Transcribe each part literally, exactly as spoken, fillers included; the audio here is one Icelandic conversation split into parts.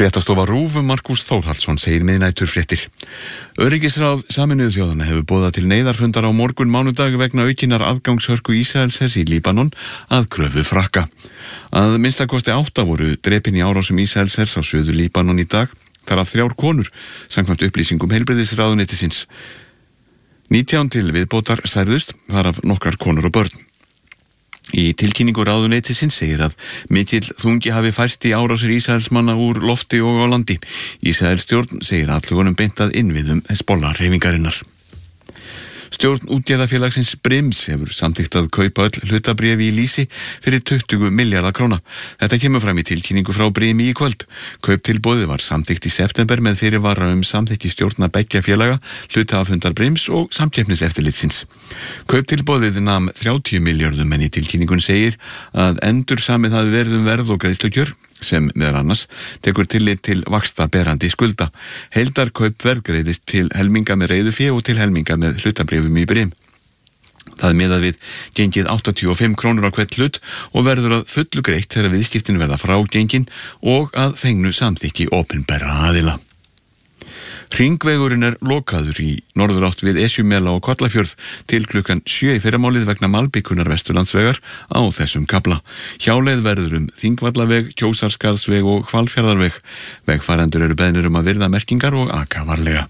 Fréttastofa RÚV Markús Þórhallsson segir miðnæturfréttir. Öryggisráð Sameinuðu þjóðanna hefur boðað til neyðarfundar á morgun mánudag vegna aukinnar afgangshörku Ísraelshers í Líbanon að kröfu Frakka. Að minnstakosti átta voru drepin í árásum Ísraelshers á suður Líbanon í dag, þar af þrjár konur, samkvæmt upplýsingum heilbrigðisráðuneytisins. nítján til viðbótar særðust, þar af nokkrar konur og börn. Í tilkynningu ráðuneytisins segir að mikill þungi hafi færst í árásir Ísraelsmanna úr lofti og á landi. Ísraelsstjórn segir athugunum beint að innviðum Hezbollah-hreyfingarinnar. Stjórn útgerðarfélagsins Brims hefur samþykkt að kaupa öll hlutabréfi í Lýsi fyrir tuttugu milljarða króna. Þetta kemur fram í tilkynningu frá Brimi í kvöld. Kauptilboðið var samþykkt í september með fyrirvara um samþykki stjórna beggja félaga, hluthafafundar Brims og samkeppniseftirlitsins. Kauptilboðið nam þrjátíu milljörðum en í tilkynningun segir að endur samið hafi verið um verð og greiðslukjör sem meðal annars tekur tillit til vaxtaberandi skulda. Heildarkaupverð greiðist til helminga með reiðufé og til helminga með hlutabréfum í Brim. Það miðað við gengið áttatíu og fimm krónur á hvern hlut og verður að fullu greitt þegar viðskiptin verða frá gengin og að fengnu samþykki opinberra aðila. Hringvegurinn er lokaður í norðurátt við Esjumela og Kollafjörð til klukkan sjö í fyrramálið vegna malbikunar Vesturlandsvegar á þessum kafla. Hjáleið verður um Þingvallaveg, Kjósarskarðsveg og Hvalfjarðarveg. Vegfarendur eru beðnir um að virða merkingar og aka varlega.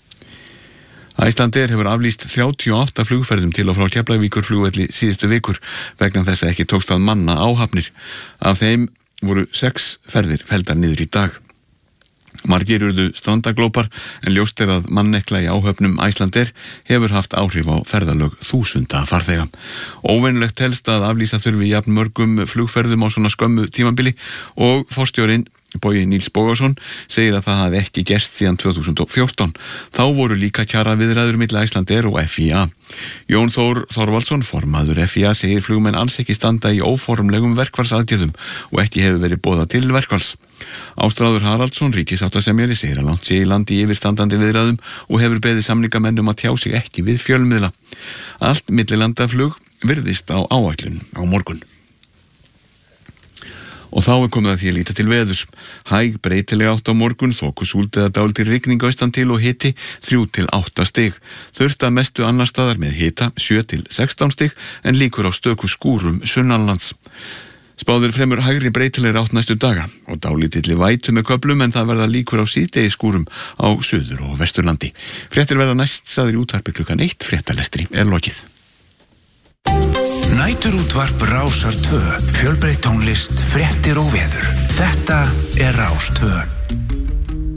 Icelandair hefur aflýst þrjátíu og átta flugferðum til og frá Keflavíkurflugvelli síðustu vikur vegna þess að ekki tókst að manna áhafnir. Af þeim voru sex ferðir felldar niður í dag. Margir urðu strandaglópar en ljóst er að mannekla í áhöfnum Icelandair hefur haft áhrif á ferðalög þúsunda farþega. Óvenjulegt helst að aflýsa þurfi jafn mörgum flugferðum á svona skömmu tímabili og forstjórinn Bogi Níls Bogason segir að það hafi ekki gerst síðan tvö þúsund og fjórtán. Þá voru líka kjaraviðræður milli Icelandair og F I A. Jón Þór Þorvaldsson, formaður F I A, segir flugmenn alls ekki standa í óformlegum verkfallsaðgerðum og ekki hefur verið boðað til verkfalls. Ástráður Haraldsson, ríkissáttasemjari, segir að langt sé í landi yfirstandandi viðræðum og hefur beðið samningamenn um að tjá sig ekki við fjölmiðla. Allt millilandaflug virðist á áætlun á morgun. Og þá er komið að því að líta til veðurs. Hæg breytileg átt á morgun, þokusúld eða dálítil rigning austan til og hiti þrjú til átta stig. Þurrt að mestu annar staðar með hita sjö til sextán stig en líkur á stöku skúrum sunnanlands. Spáðir fremur hægri breytilegri átt næstu daga og dálítilli vætu með köflum en það verða líkur á síðdegi skúrum á suður og vesturlandi. Fréttir verða næst sagðir í útvarpi klukkan eitt, fréttalestri er lokið. Næturútvarp Rásar tvö, fjölbreytt tónlist, fréttir og veður. Þetta er Rás tvö.